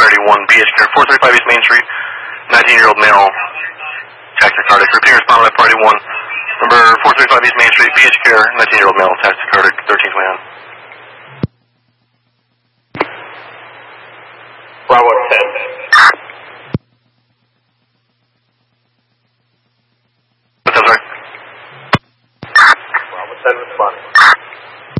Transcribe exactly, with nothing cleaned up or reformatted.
priority one, B H care, four thirty-five East Main Street, nineteen-year-old male, tachycardic. Repeat respond to priority one. Number four thirty-five East Main Street, B H care, nineteen-year-old male, tachycardic, thirteen twenty-nine.